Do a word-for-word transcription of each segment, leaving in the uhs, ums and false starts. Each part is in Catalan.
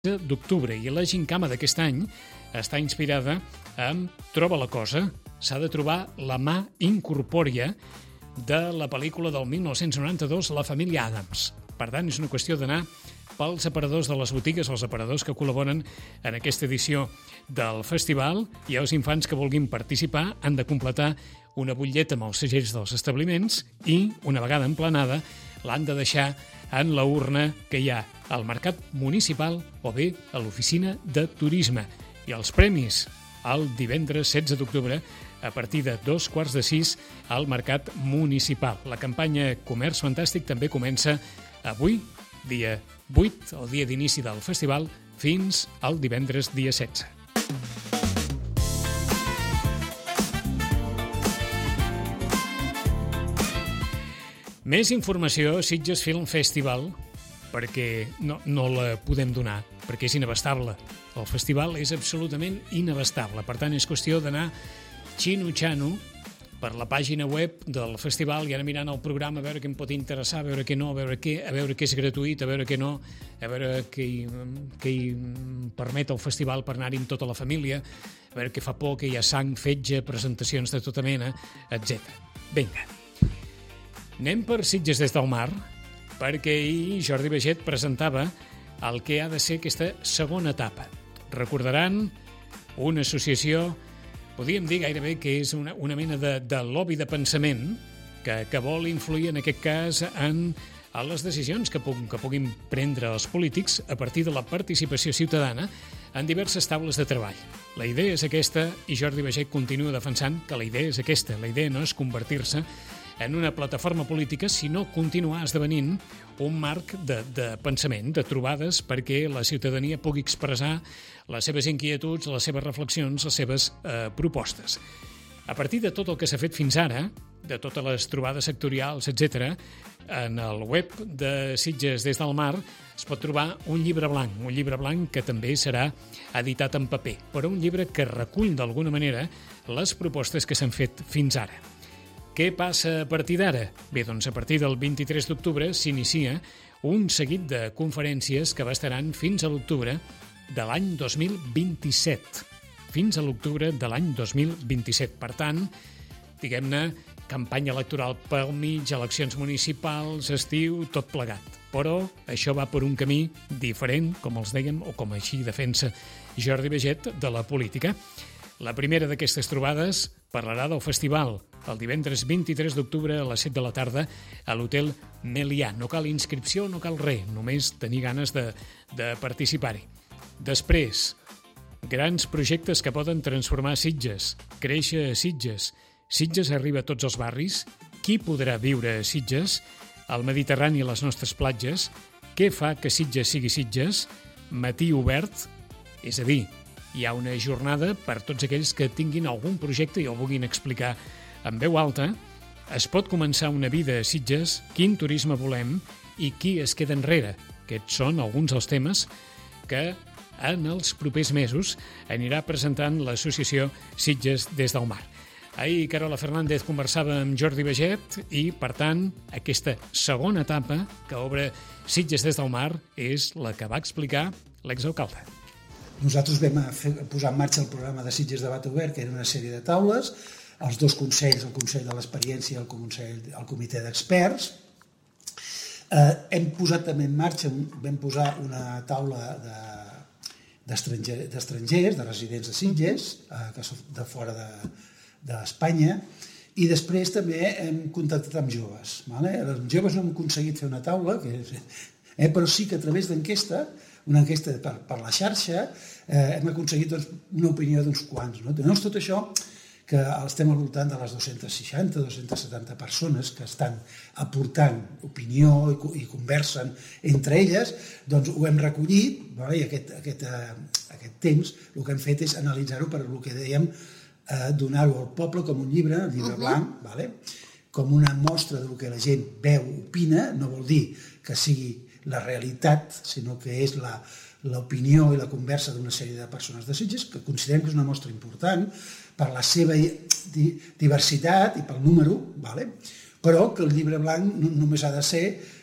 d'octubre i la gincama d'aquest any està inspirada en Troba la cosa. S'ha de trobar la mà incorpòria de la pel·lícula del mil nou-cents noranta-dos, La família Addams. Per tant, és una qüestió d'anar pels aparadors de les botigues, els aparadors que col·laboren en aquesta edició del festival, i els infants que vulguin participar han de completar una butlleta amb els segells dels establiments i, una vegada emplenada, l'han de deixar en la urna que hi ha al mercat municipal o bé a l'oficina de turisme. I els premis el divendres setze d'octubre a partir de dos quarts de sis al mercat municipal. La campanya Comerç Fantàstic també comença avui, dia vuit, el dia d'inici del festival, fins al divendres dia setze. Més informació a Sitges Film Festival, perquè no, no la podem donar, perquè és inabastable. El festival és absolutament inabastable. Per tant, és qüestió d'anar xino-xano per la pàgina web del festival i anar mirant el programa, a veure què em pot interessar, a veure què no, a veure què, a veure què és gratuït, a veure què no, a veure què hi, què hi permet el festival per anar-hi amb tota la família, a veure què fa por, que hi ha sang, fetge, presentacions de tota mena, etcètera. Vinga. Anem per Sitges des del mar, perquè ahir Jordi Baget presentava el que ha de ser aquesta segona etapa. Recordaran una associació, podríem dir gairebé que és una, una mena de, de lobby de pensament que, que vol influir en aquest cas en, en les decisions que, puguin, que puguin prendre els polítics a partir de la participació ciutadana en diverses taules de treball. La idea és aquesta i Jordi Baget continua defensant que la idea és aquesta. La idea no és convertir-se en una plataforma política, sinó continuar esdevenint un marc de, de pensament, de trobades, perquè la ciutadania pugui expressar les seves inquietuds, les seves reflexions, les seves eh, propostes. A partir de tot el que s'ha fet fins ara, de totes les trobades sectorials, etcètera, en el web de Sitges des del mar es pot trobar un llibre blanc, un llibre blanc que també serà editat en paper, però un llibre que recull d'alguna manera les propostes que s'han fet fins ara. Què passa a partir d'ara? Bé, doncs a partir del vint-i-tres d'octubre s'inicia un seguit de conferències que bastaran fins a l'octubre de l'any dos mil vint-i-set. Fins a l'octubre de l'any dos mil vint-i-set. Per tant, diguem-ne, campanya electoral pel mig, eleccions municipals, estiu, tot plegat. Però això va per un camí diferent, com els dèiem, o com així defensa Jordi Baget, de la política. La primera d'aquestes trobades parlarà del festival el divendres vint-i-tres d'octubre a les set de la tarda a l'Hotel Melià. No cal inscripció, no cal res, només tenir ganes de, de participar-hi. Després, grans projectes que poden transformar Sitges, créixer a Sitges. Sitges arriba a tots els barris. Qui podrà viure a Sitges? El Mediterrani i les nostres platges. Què fa que Sitges sigui Sitges? Matí obert, és a dir, hi ha una jornada per tots aquells que tinguin algun projecte i el vulguin explicar en veu alta. Es pot començar una vida a Sitges, quin turisme volem i qui es queda enrere. Aquests són alguns dels temes que en els propers mesos anirà presentant l'associació Sitges des del mar. Ahir Carola Fernández conversava amb Jordi Baget i, per tant, aquesta segona etapa que obre Sitges des del mar és la que va explicar l'exalcalde. Nosaltres vam fer, posar en marxa el programa de Sitges Debat Obert, que era una sèrie de taules, els dos consells, el Consell de l'Experiència i el, consell, el Comitè d'Experts. Eh, hem posat també en marxa, vam posar una taula de, d'estrangers, d'estrangers, de residents de Sitges, eh, que són de fora de, d'Espanya, i després també hem contactat amb joves. Vale? Els joves no hem aconseguit fer una taula, que és, eh, però sí que a través d'enquesta, una enquesta per, per la xarxa, eh, hem aconseguit doncs, una opinió d'uns quants. No? Llavors, tot això, que estem al voltant de les dues-centes seixanta a dues-centes setanta persones que estan aportant opinió i, i conversen entre elles, doncs ho hem recollit, vale? I aquest, aquest, eh, aquest temps el que hem fet és analitzar-ho per el que dèiem, eh, donar-ho al poble com un llibre, un llibre uh-huh. blanc, vale? Com una mostra del que la gent veu, opina, no vol dir que sigui la realitat, sinó que és la, l'opinió i la conversa d'una sèrie de persones de Sitges, que considerem que és una mostra important per la seva diversitat i pel número, vale? Però que el llibre blanc no, només ha de ser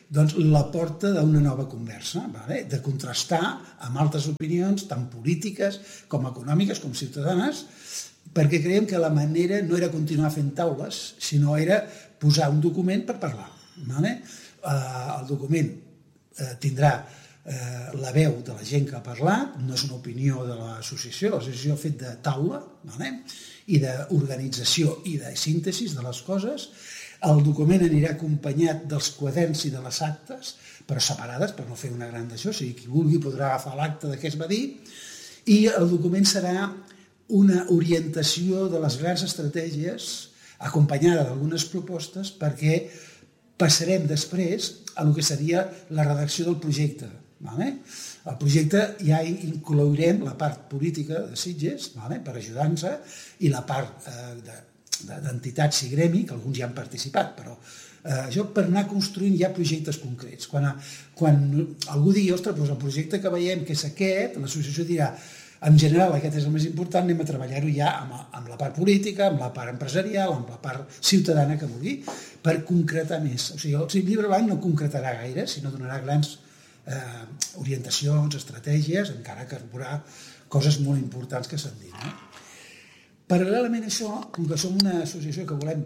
doncs, la porta d'una nova conversa, vale? De contrastar amb altres opinions, tant polítiques com econòmiques com ciutadanes, perquè creiem que la manera no era continuar fent taules, sinó era posar un document per parlar. Vale? Eh, el document eh, tindrà eh, la veu de la gent que ha parlat, no és una opinió de l'associació, l'associació ha fet de taula, vale? I d'organització i de síntesi de les coses. El document anirà acompanyat dels quaderns i de les actes, però separades per no fer una gran d'això, o sigui, qui vulgui podrà agafar l'acte de què es va dir, i el document serà una orientació de les grans estratègies acompanyada d'algunes propostes perquè passarem després a el que seria la redacció del projecte. Vale? El projecte ja inclourem la part política de Sitges, vale? Per ajudar-nos, i la part eh, d'entitats i gremi, que alguns ja han participat, però eh, això per anar construint ja projectes concrets. Quan, quan algú digui, ostres, doncs el projecte que veiem que és aquest, l'associació dirà, en general aquest és el més important, anem a treballar-ho ja amb, amb la part política, amb la part empresarial, amb la part ciutadana que vulgui, per concretar més. O sigui, el llibre blanc no concretarà gaire, sinó donarà grans eh, orientacions, estratègies, encara que veurà coses molt importants que s'han dit. No? Paral·lelament a això, com que som una associació que volem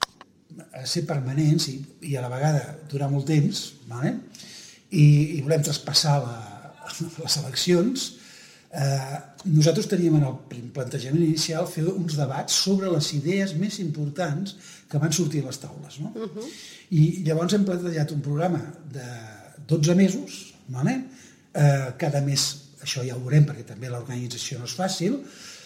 ser permanents i, i a la vegada durar molt temps, vale? I, i volem traspassar la, les eleccions, Eh, nosaltres teníem en el plantejament inicial fer uns debats sobre les idees més importants que van sortir a les taules. No? Uh-huh. I llavors hem plantejat un programa de dotze mesos, vale? eh, cada mes, això ja ho veurem perquè també l'organització no és fàcil,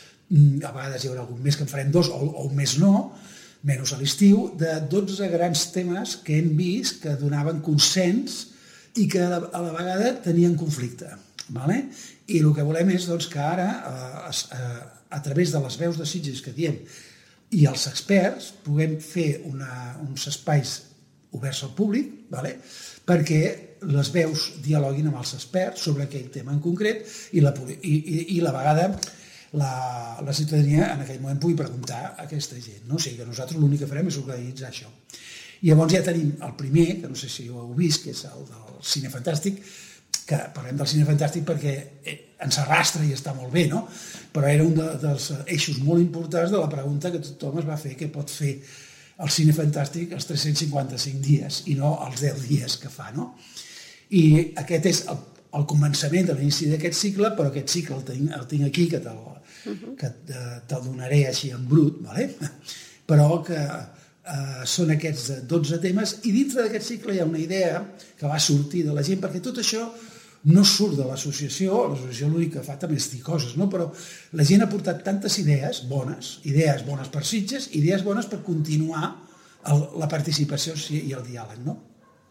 a vegades hi haurà algun mes que en farem dos o, o un mes no, menys a l'estiu, de dotze grans temes que hem vist que donaven consens i que a la, a la vegada tenien conflicte. Vale? I el que volem és doncs, que ara, a, a través de les veus de Sitges que diem i els experts, puguem fer una, uns espais oberts al públic, vale? Perquè les veus dialoguin amb els experts sobre aquell tema en concret i la, i, i, i la vegada la, la ciutadania en aquell moment pugui preguntar a aquesta gent. No? O sigui que nosaltres l'únic que farem és organitzar això. I llavors ja tenim el primer, que no sé si ho heu vist, que és el del Cine Fantàstic, que parlem del cine fantàstic perquè ens arrastra i està molt bé, no? Però era un de, dels eixos molt importants de la pregunta que tothom es va fer, què pot fer el cine fantàstic els tres-cents cinquanta-cinc dies i no els deu dies que fa, no? I aquest és el, el començament de l'inici d'aquest cicle, però aquest cicle el tinc, el tinc aquí, que te'l uh-huh. que te donaré així en brut, vale? Però que eh, són aquests dotze temes, i dintre d'aquest cicle hi ha una idea que va sortir de la gent, perquè tot això no surt de l'associació, l'associació l'únic que fa també és dir coses, no? Però la gent ha portat tantes idees bones, idees bones per Sitges, idees bones per continuar el, la participació i el diàleg, no?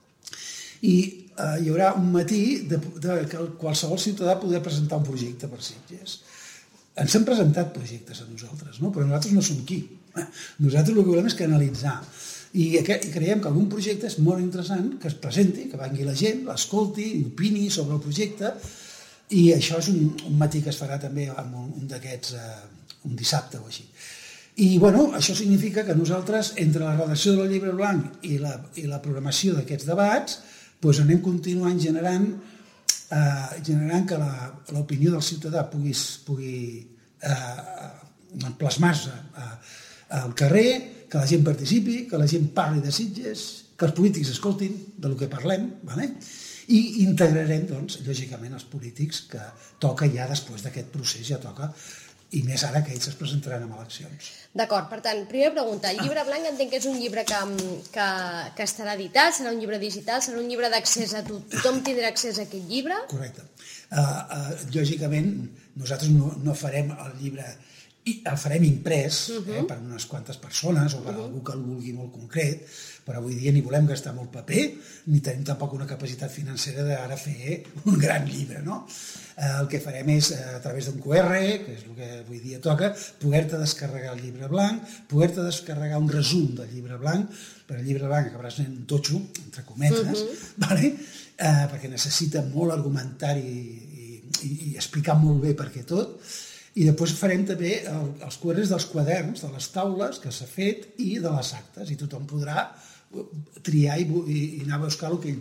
I eh, hi haurà un matí de, de que qualsevol ciutadà podrà presentar un projecte per Sitges. Ens han presentat projectes a nosaltres, no? Però nosaltres no som qui. Nosaltres el que volem és que analitzar. I creiem que algun projecte és molt interessant que es presenti, que vengui la gent, l'escolti, opini sobre el projecte, i això és un, un matí que es farà també amb un, un d'aquests, eh, un dissabte o així. I bueno, això significa que nosaltres, entre la redacció del llibre blanc i la, i la programació d'aquests debats, doncs anem continuant generant, eh, generant que l'opinió del ciutadà pugui, pugui eh, plasmar-se eh, al carrer, que la gent participi, que la gent parli de Sitges, que els polítics escoltin del que parlem, vale? I integrarem, doncs, lògicament, els polítics que toca ja després d'aquest procés, ja toca, i més ara que ells es presentaran en eleccions. D'acord, per tant, primera pregunta, el llibre blanc entenc que és un llibre que, que, que estarà editat, serà un llibre digital, serà un llibre d'accés a tot, tothom tindrà accés a aquest llibre? Correcte. Uh, uh, lògicament, nosaltres no, no farem el llibre... I el farem imprès uh-huh. eh, per unes quantes persones o per uh-huh. algú que el vulgui molt concret, però avui dia ni volem gastar molt paper ni tenim tampoc una capacitat financera d'ara fer un gran llibre, no? Eh, el que farem és, eh, a través d'un cu erre, que és el que avui dia toca, poder-te descarregar el llibre blanc, poder-te descarregar un resum del llibre blanc, però el llibre blanc acabarà sent un totxo, entre cometes, uh-huh. vale? eh, perquè necessita molt argumentari i, i, i explicar molt bé per què tot. I després farem també el, els quadres dels quaderns, de les taules que s'ha fet i de les actes, i tothom podrà triar i, i anar a buscar el que ell vulgui.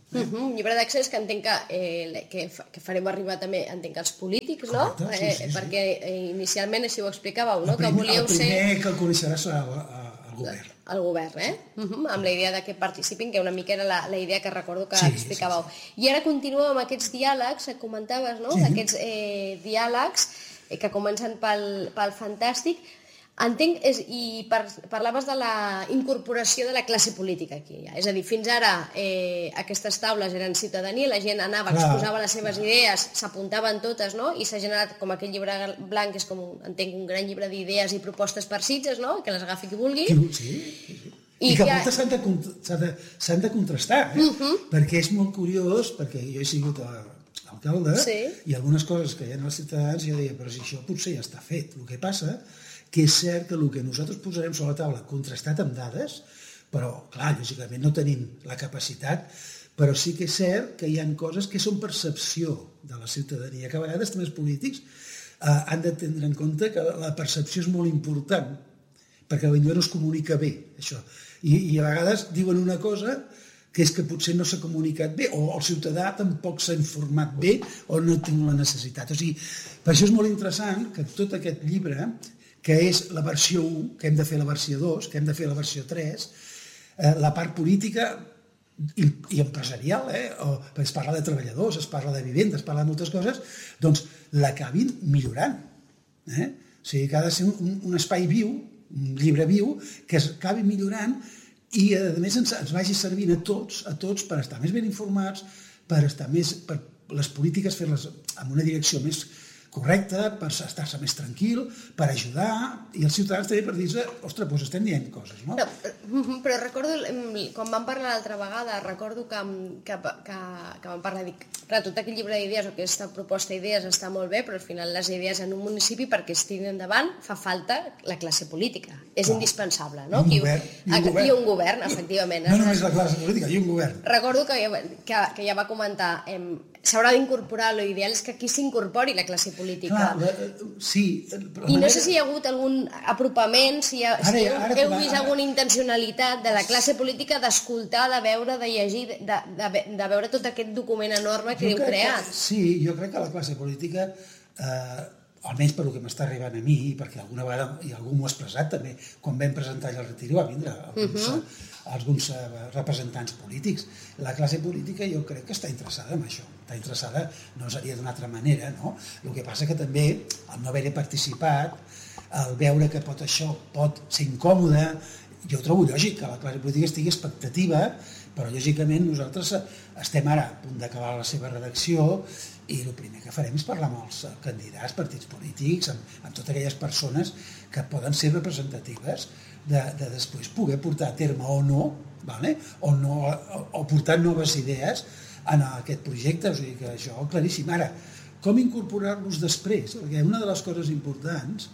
Eh? Uh-huh. Un llibre d'accés que entenc que, eh, que, fa, que farem arribar també, entenc que als polítics, no? Correcte, sí, sí, eh, sí. perquè eh, inicialment així ho explicàveu, no? El primer, que volíeu el primer ser... que el coneixerà serà el, el govern. El govern, eh? Uh-huh. Amb la idea de que participin, que una mica era la, la idea que recordo que Sí, explicàveu. sí, I ara continuem amb aquests diàlegs, que comentaves, no? Sí. D'aquests eh, diàlegs eh, que comencen pel, pel fantàstic. Entenc, és, i par, parlaves de la incorporació de la classe política aquí. Ja. És a dir, fins ara eh, aquestes taules eren ciutadania, la gent anava, Clar, exposava les seves clar. idees, s'apuntaven totes, no? I s'ha generat com aquell llibre blanc, que és com, entenc, un gran llibre d'idees i propostes per Sitges, no? Que les agafi qui vulgui. Sí, sí, sí. I, I que moltes s'han de, de, s'han de contrastar, eh? Uh -huh. Perquè és molt curiós, perquè jo he sigut alcalde, sí. I algunes coses que hi ha als ciutadans jo deia, però si això potser ja està fet. El que passa que és cert que el que nosaltres posarem sobre la taula, contrastat amb dades, però, clar, lògicament no tenim la capacitat, però sí que és cert que hi ha coses que són percepció de la ciutadania, que a vegades també els polítics eh, han de tindre en compte que la percepció és molt important, perquè potser no es comunica bé, això. I, i a vegades diuen una cosa que és que potser no s'ha comunicat bé, o el ciutadà tampoc s'ha informat bé, o no té la necessitat. O sigui, per això és molt interessant que tot aquest llibre, que és la versió u, que hem de fer la versió dos, que hem de fer la versió tres, eh, la part política i, i empresarial, eh, o, es parla de treballadors, es parla de vivenda, es parla de moltes coses, doncs l'acabin millorant. Eh? O sigui, que ha de ser un, un espai viu, un llibre viu, que es acabi millorant i, a més, ens, ens vagi servint a tots, a tots per estar més ben informats, per estar més, per les polítiques fer-les en una direcció més correcta, per estar-se més tranquil, per ajudar, i els ciutadans també per dir-se, ostres, doncs estem dient coses, no? Però, però recordo, quan vam parlar l'altra vegada, recordo que, que, que, que vam parlar, dic, clar, tot aquell llibre d'idees o aquesta proposta d'idees està molt bé, però al final les idees en un municipi, perquè es tirin endavant, fa falta la classe política. És clar. Indispensable, no? I un govern. I un govern, I un govern efectivament. No només la classe política, i un govern. Recordo que, que, que ja va comentar, eh, s'haurà d'incorporar, l'ideal és que aquí s'incorpori la classe política. Clar, la, sí. I no sé si hi ha hagut algun apropament, si, ha, ara, si ara, heu ara, vist ara, alguna intencionalitat de la classe política d'escoltar, de veure, de llegir, de, de, de veure tot aquest document enorme que heu creat. Que, sí, jo crec que la classe política, eh, almenys per el que m'està arribant a mi, perquè alguna vegada, i algú m'ho ha expressat també, quan vam presentar el retiro va vindre alguns, uh -huh. alguns representants polítics. La classe política jo crec que està interessada en això, està interessada, no seria d'una altra manera, no? El que passa que també, al no haver-hi participat, al veure que pot això pot ser incòmode, jo trobo lògic que la classe política estigui expectativa, però lògicament nosaltres estem ara a punt d'acabar la seva redacció i el primer que farem és parlar amb els candidats, partits polítics, amb, amb totes aquelles persones que poden ser representatives de, de després poder portar a terme o no, vale? o, no o, o portar noves idees en aquest projecte, o sigui que això claríssim. Ara, com incorporar-los després? Perquè una de les coses importants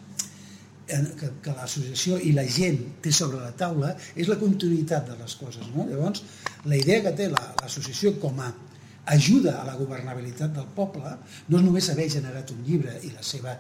que, que l'associació i la gent té sobre la taula és la continuïtat de les coses, no? Llavors, la idea que té l'associació com a ajuda a la governabilitat del poble no és només haver generat un llibre i la seva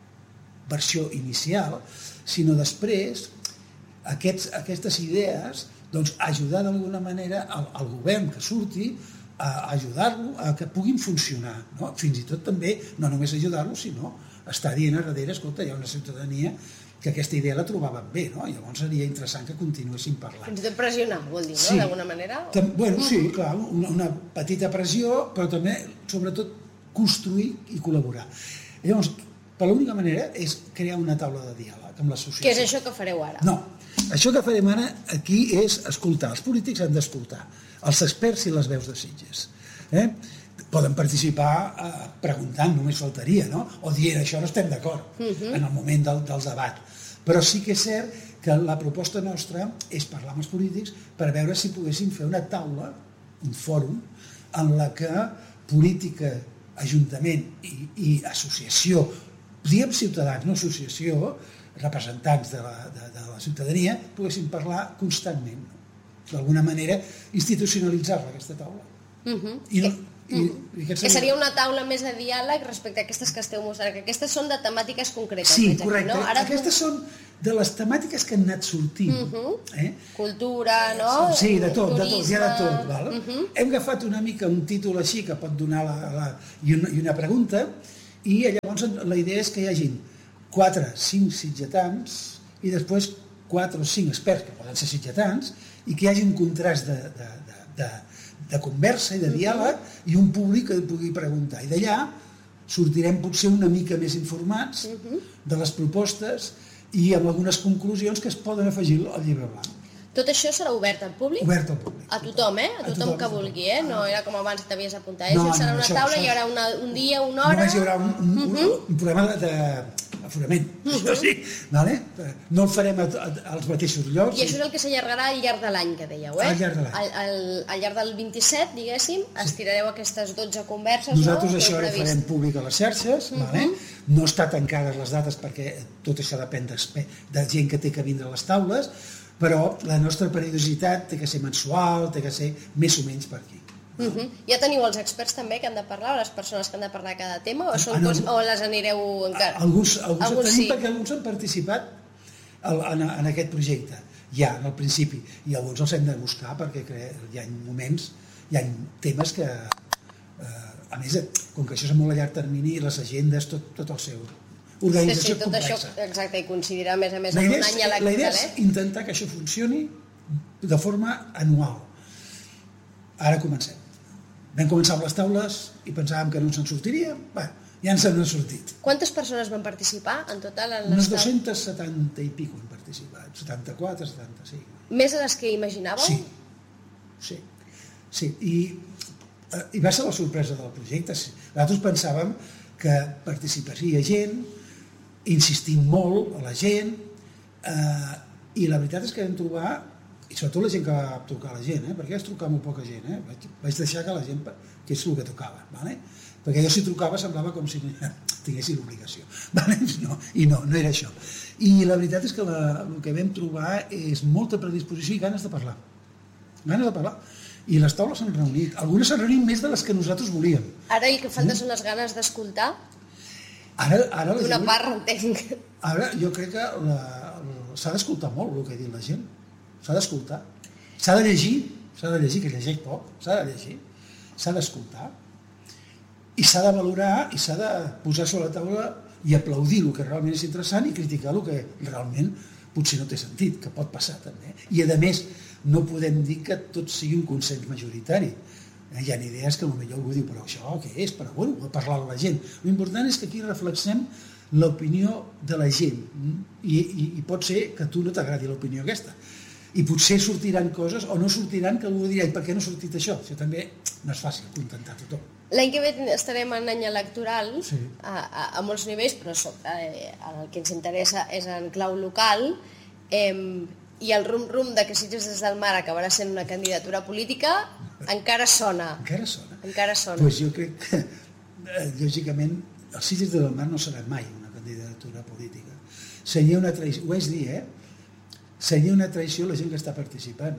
versió inicial, sinó després aquests, aquestes idees doncs, ajudar d'alguna manera al, al govern que surti a ajudar-lo a que puguin funcionar, no? Fins i tot també, no només ajudar-lo, sinó estar dient a darrere, escolta, hi ha una ciutadania que aquesta idea la trobaven bé, no? Llavors seria interessant que continuessin parlant. Fins i tot pressionar, vol dir, no? Sí. D'alguna manera? Tam, bueno, sí, clar, una, una petita pressió, però també, sobretot, construir i col·laborar. Llavors, per l'única manera és crear una taula de diàleg amb l'associació. Què és això que fareu ara? No, això que farem ara aquí és escoltar. Els polítics han d'escoltar. Els experts i les veus de Sitges. Eh? Poden participar eh, preguntant, només faltaria, no? O dient, això no estem d'acord, uh-huh. en el moment del, del debat. Però sí que és cert que la proposta nostra és parlar amb els polítics per veure si poguéssim fer una taula, un fòrum, en la que política, ajuntament i, i associació, diguem ciutadans, no associació, representants de la, de, de la ciutadania, poguessin parlar constantment. No? D'alguna manera, institucionalitzar-la, aquesta taula. Uh-huh. I, no, I, mm. i que seria una taula més de diàleg respecte a aquestes que esteu mostrant, que aquestes són de temàtiques concretes. Sí, correcte. Aquí, no? Ara aquestes tu... són de les temàtiques que han anat sortint. Uh -huh. eh? Cultura, no? Sí, de tot, de tot, hi ha de tot. Val? Uh -huh. Hem agafat una mica un títol així que pot donar la, la, i, una, i una pregunta, i llavors la idea és que hi hagin quatre, cinc sitgetans i després quatre o cinc experts que poden ser sitgetans i que hi hagi un contrast de, de, de, de, de conversa i de diàleg uh-huh. i un públic que pugui preguntar. I d'allà sortirem potser una mica més informats uh-huh. de les propostes i amb algunes conclusions que es poden afegir al llibre blanc. Tot això serà obert al públic? Obert al públic. A tothom, eh? A tothom, a tothom que vulgui, eh? No era com abans que t'havies apuntat. No, no, serà una això, taula, això, hi haurà una, un dia, una hora... Només hi haurà un, un, uh -huh. un programa d'aforament. Uh -huh. sí, vale? No el farem a, a, als mateixos llocs. I això és el que s'allargarà al llarg de l'any, que dèieu, eh? Al llarg de l'any. Al, al, al llarg del vint-i-set, diguéssim, sí. estirareu aquestes dotze converses, Nosaltres no? això ho farem públic a les xarxes, uh -huh. vale? No està tancades les dates perquè tot això depèn de gent que té que vindre a les taules, però la nostra periodicitat té que ser mensual, té que ser més o menys per aquí. Uh -huh. Ja teniu els experts també que han de parlar, o les persones que han de parlar cada tema, o, són ah, no, cos, o les anireu encara? Alguns, alguns, alguns tenim sí. perquè alguns han participat en, en aquest projecte, ja, en el principi, i alguns els hem de buscar perquè hi ha moments, hi ha temes que, eh, a més, com que això és molt a llarg termini, les agendes, tot, tot el seu... Organització sí, sí, tot complexa. Això, exacte, i coincidirà a més a més amb un any electoral. La idea és intentar que això funcioni de forma anual. Ara comencem. Vam començar amb les taules i pensàvem que no se'n sortiria. Bé, ja ens n'han sortit. Quantes persones van participar en total? En Unes dos-centes setanta i pico han participat. setanta-quatre, setanta-cinc. Més de les que imaginàveu? Sí. Sí. sí. I, I va ser la sorpresa del projecte. Nosaltres pensàvem que participaria gent, insistim molt a la gent, eh, i la veritat és que vam trobar, i sobretot la gent que va trucar a la gent, eh, perquè vaig trucar molt poca gent, eh, vaig, vaig deixar que la gent, que és el que tocava, ¿vale? Perquè jo si trucava semblava com si tinguessin l'obligació, ¿vale? No, i no, no era això. I la veritat és que la, el que vam trobar és molta predisposició i ganes de parlar, ganes de parlar. I les taules s'han reunit. Algunes s'han reunit més de les que nosaltres volíem. Ara el que falta són les ganes d'escoltar? Ara, ara D'una gent, part, entenc. Ara jo crec que s'ha d'escoltar molt el que ha dit la gent. S'ha d'escoltar. S'ha de llegir, s'ha de llegir, que llegeix poc, s'ha de llegir, s'ha d'escoltar, i s'ha de valorar i s'ha de posar sobre la taula i aplaudir el que realment és interessant i criticar el que realment potser no té sentit, que pot passar també. I a més, no podem dir que tot sigui un consens majoritari. Hi ha idees que potser algú diu, però això què és? Però bueno, a parlar a la gent. L'important és que aquí reflexem l'opinió de la gent. I, i, i pot ser que a tu no t'agradi l'opinió aquesta. I potser sortiran coses o no sortiran que algú dirà, i per què no ha sortit això? Això també no és fàcil contentar tothom. L'any que ve estarem en any electoral, sí. a, a, a molts nivells, però eh, el que ens interessa és en clau local, eh, i el rum-rum de que Sitges des del Mar acabarà sent una candidatura política encara sona. Encara sona? Encara sona. Pues jo crec que, lògicament, el Sitges des del Mar no serà mai una candidatura política. Seria una traïció, ho vaig dir, eh? Seria una traïció la gent que està participant.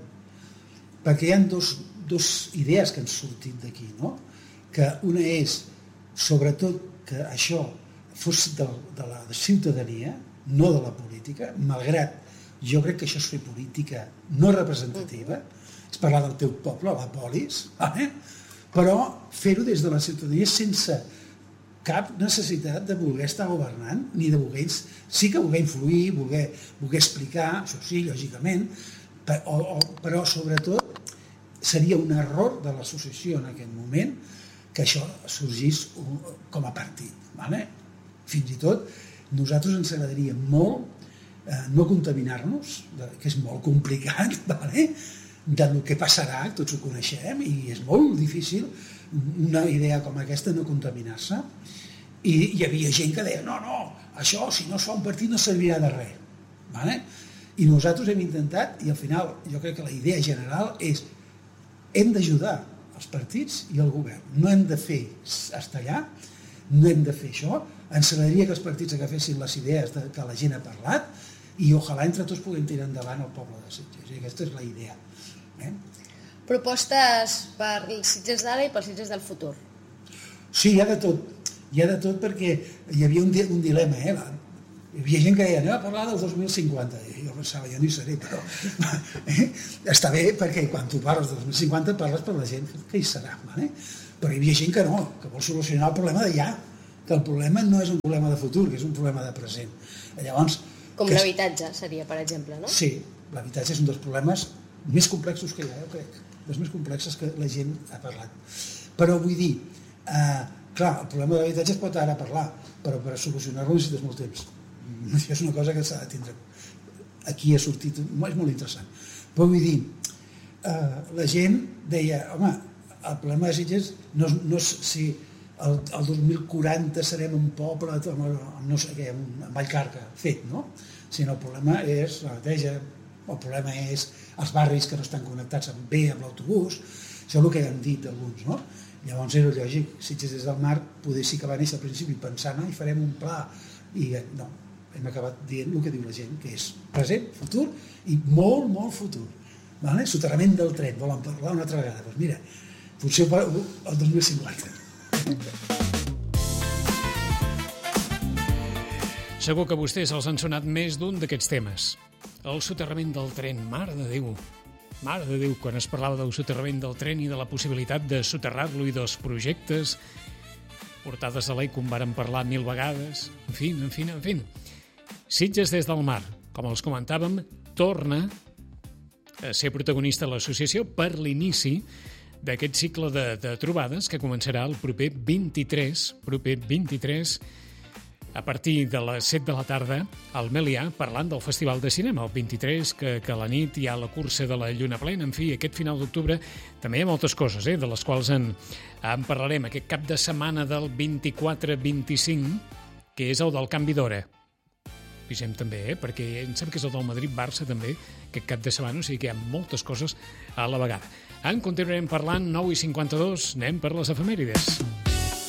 Perquè hi ha dos, dos idees que han sortit d'aquí, no? Que una és, sobretot, que això fos de, de la ciutadania, no de la política, malgrat jo crec que això és fer política no representativa, és parlar del teu poble, la polis, eh? Però fer-ho des de la ciutadania sense cap necessitat de voler estar governant, ni de voler... Sí que voler influir, voler, voler explicar, això sí, lògicament, però, però sobretot seria un error de l'associació en aquest moment que això sorgís com a partit. ¿Vale? Fins i tot, nosaltres ens agradaria molt eh, no contaminar-nos, que és molt complicat, ¿vale? Del que passarà, tots ho coneixem, i és molt difícil una idea com aquesta no contaminar-se. I hi havia gent que deia, no, no, això si no es fa un partit no servirà de res. ¿Vale? I nosaltres hem intentat, i al final jo crec que la idea general és hem d'ajudar els partits i el govern. No hem de fer estar allà, no hem de fer això. Ens agradaria que els partits agafessin les idees de, que la gent ha parlat i ojalà entre tots puguem tirar endavant el poble de Sitges. I aquesta és la idea. Eh? propostes per els Sitges d'ara i pels Sitges del futur. Sí, hi ha de tot. Hi ha de tot perquè hi havia un, di un dilema, eh? Hi havia gent que deia, anem a parlar del dos mil cinquanta. I jo pensava, jo no hi seré, però eh? Està bé perquè quan tu parles del dos mil cinquanta parles per la gent que hi serà. Vale? Però hi havia gent que no, que vol solucionar el problema de ja, que el problema no és un problema de futur, que és un problema de present. Llavors, com l'habitatge seria, per exemple, no? Sí, l'habitatge és un dels problemes més complexos que hi ha, jo crec, dels més complexos que la gent ha parlat. Però vull dir, eh, clar, el problema de l'habitatge es pot ara parlar, però per solucionar-lo necessites molt temps. Això és una cosa que s'ha de tindre. Aquí ha sortit, és molt interessant. Però vull dir, eh, la gent deia, home, el problema de Sitges no, no és si el, el dos mil quaranta serem un poble amb, amb, no sé què, amb Vallcarca fet, no? Sinó el problema és la neteja, el problema és els barris que no estan connectats bé amb l'autobús, això és el que han dit alguns, no? Llavors era lògic, Sitges des del mar poder sí que va néixer al principi pensant, i farem un pla, i no, hem acabat dient el que diu la gent, que és present, futur i molt, molt futur. Vale? Soterrament del tren, volen parlar una altra vegada. Doncs mira, potser el dos mil cinquanta. Segur que vostès els han sonat més d'un d'aquests temes. El soterrament del tren, mare de Déu. Mare de Déu, quan es parlava del soterrament del tren i de la possibilitat de soterrar-lo i dels projectes portades a l'E I C, com vàrem parlar mil vegades. En fi, en fi, en fi. Sitges des del mar, com els comentàvem, torna a ser protagonista de l'associació per l'inici d'aquest cicle de, de trobades que començarà el proper vint-i-tres, proper vint-i-tres, a partir de les set de la tarda al Melià, parlant del Festival de Cinema. El vint-i-tres, que, que a la nit hi ha la cursa de la Lluna Plena. En fi, aquest final d'octubre també hi ha moltes coses, eh, de les quals en, en parlarem. Aquest cap de setmana del vint-i-quatre vint-i-cinc, que és el del canvi d'hora. Avisem també, eh, perquè em sembla que és el del Madrid-Barça també, aquest cap de setmana, o sigui que hi ha moltes coses a la vegada. En continuarem parlant, nou i cinquanta-dos, anem per les efemèrides.